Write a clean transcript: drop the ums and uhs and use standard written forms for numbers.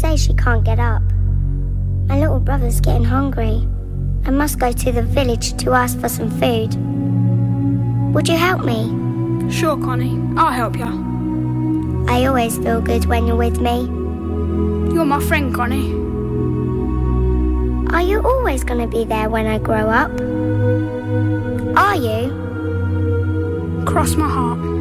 day she can't get up. My little brother's getting hungry. I must go to the village to ask for some food. Would you help me? Sure, Connie. I'll help you. I always feel good when you're with me. You're my friend, Connie. Are you always going to be there when I grow up? Are you? Cross my heart.